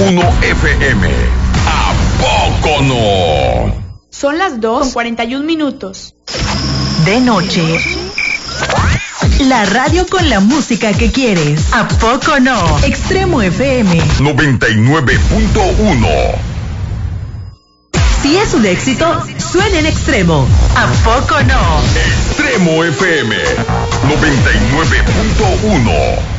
FM. ¿A poco no? Son las 2:41. De noche. La radio con la música que quieres. ¿A poco no? Extremo FM 99.1. Si es un éxito, suena en Extremo. ¿A poco no? Extremo FM 99.1.